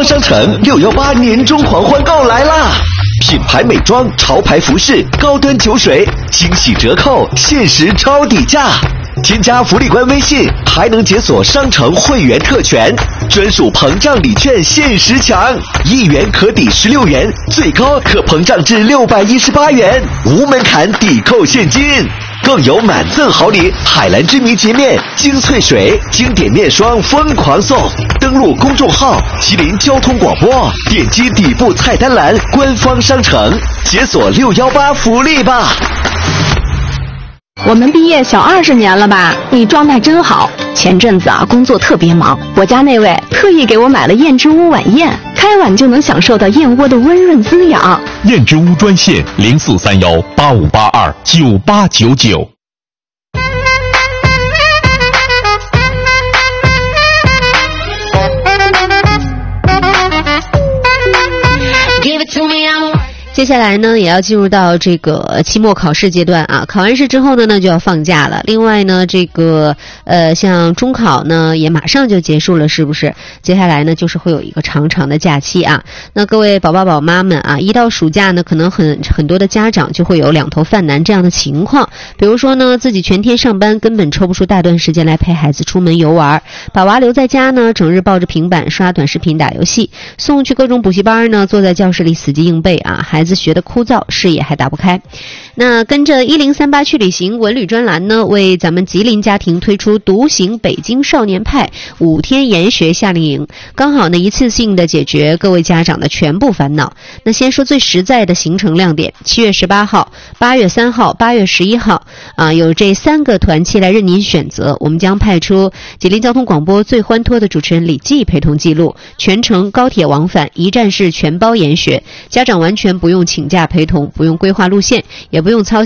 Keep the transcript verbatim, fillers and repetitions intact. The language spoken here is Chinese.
商城六一八年中狂欢购来啦！品牌美妆、潮牌服饰、高端酒水，惊喜折扣，限时超底价。添加福利官微信，还能解锁商城会员特权，专属膨胀礼券限时抢，一元可抵十六元，最高可膨胀至六百一十八元，无门槛抵扣现金。更有满赠好礼，海蓝之谜洁面、精粹水、经典面霜疯狂送！登录公众号吉林交通广播，点击底部菜单栏官方商城，解锁六一八福利吧！ 我们毕业小二十年了吧？你状态真好。前阵子啊，工作特别忙，我家那位特意给我买了燕之屋晚宴，开碗就能享受到燕窝的温润滋养。 燕之屋专线零四三幺八五八二九八九九。 接下来呢，也要进入到这个期末考试阶段啊。考完试之后呢，呢就要放假了。另外呢，这个呃，像中考呢，也马上就结束了，是不是？接下来呢，就是会有一个长长的假期啊。那各位宝宝宝妈们啊，一到暑假呢，可能很很多的家长就会有两头犯难这样的情况。比如说呢，自己全天上班，根本抽不出大段时间来陪孩子出门游玩，把娃留在家呢，整日抱着平板刷短视频、打游戏，送去各种补习班呢，坐在教室里死记硬背啊，孩子学得枯燥，视野还打不开。那跟着一零三八去旅行文旅专栏呢，为咱们吉林家庭推出独行北京少年派五天研学夏令营，刚好呢一次性的解决各位家长的全部烦恼。那先说最实在的行程亮点，七月十八号、八月三号、八月十一号啊，有这三个团期来任您选择。我们将派出吉林交通广播最欢脱的主持人李记陪同记录，全程高铁往返，一站式全包研学，家长完全不用请假陪同，不用规划路线，也不用操